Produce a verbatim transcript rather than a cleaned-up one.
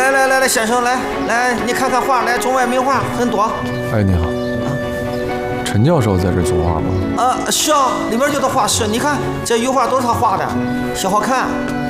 来来来来，先生来来，你看看画，来中外名画很多。 哎，你好，陈教授在这作画吗？ 啊，是啊，里面有的画室，你看这油画都是他画的，小好看。